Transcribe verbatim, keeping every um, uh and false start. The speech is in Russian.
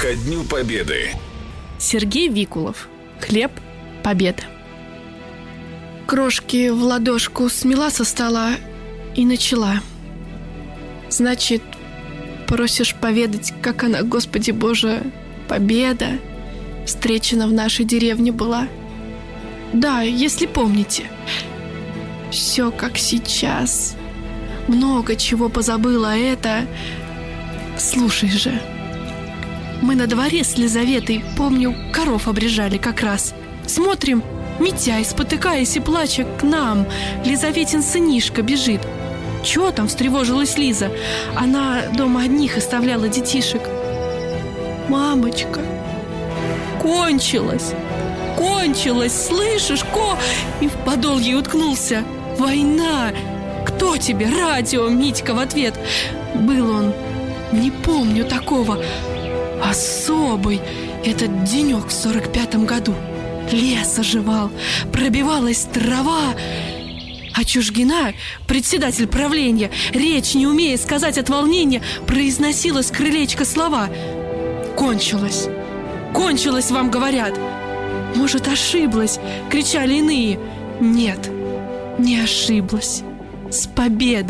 Ко Дню Победы. Сергей Викулов. Хлеб победы. Крошки в ладошку смела со стола и начала. Значит, просишь поведать, как она, Господи Боже, победа, встречена в нашей деревне была? Да, если помните. Все как сейчас. Много чего позабыла, а это... Слушай же. Мы на дворе с Лизаветой, помню, коров обрежали как раз. Смотрим, Митяй, спотыкаясь и плача, к нам. Лизаветин сынишка бежит. Чё там, встревожилась Лиза? Она дома одних оставляла детишек. Мамочка, кончилось, кончилось, слышишь, ко... И в подол ей уткнулся. Война! Кто тебе? Радио, Митька в ответ. Был он, не помню такого, особый этот денек в сорок пятом году. Лес оживал, пробивалась трава. А Чужгина, председатель правления, речь не умея сказать от волнения, произносила с крылечка слова. Кончилось, кончилось, вам говорят. Может, ошиблась, кричали иные. Нет, не ошиблась. С победой!